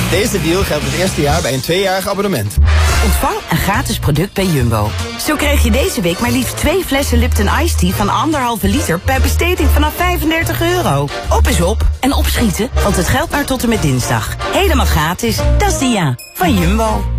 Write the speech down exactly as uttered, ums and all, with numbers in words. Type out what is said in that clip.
Deze deal geldt het eerste jaar bij een tweejarig abonnement. Ontvang een gratis product bij Jumbo. Zo krijg je deze week maar liefst twee flessen Lipton Iced Tea van anderhalve liter per besteding vanaf vijfendertig euro. Op is op en opschieten, want het geldt maar tot en met dinsdag. Helemaal gratis. Dat is Dia van Jumbo.